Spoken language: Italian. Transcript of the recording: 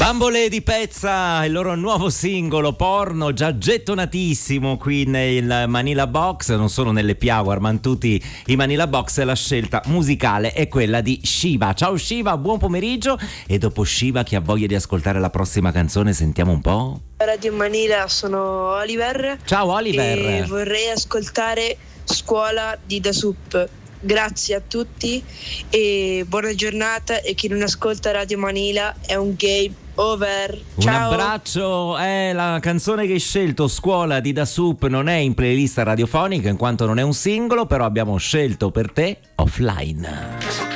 Bambole di Pezza, il loro nuovo singolo porno già gettonatissimo qui nel Manila Box, non solo nell'Happy Hour ma in tutti i Manila Box. La scelta musicale è quella di Shiva. Ciao Shiva, buon pomeriggio. E dopo Shiva, chi ha voglia di ascoltare la prossima canzone? Sentiamo un po'. Radio Manila, sono Oliver. Ciao Oliver. E vorrei ascoltare Scuola di Da Sup. Grazie a tutti e buona giornata, e chi non ascolta Radio Manila è un game over. Ciao. Un abbraccio. La canzone che hai scelto, Scuola di Da Sup, non è in playlist radiofonica in quanto non è un singolo, però abbiamo scelto per te Offline.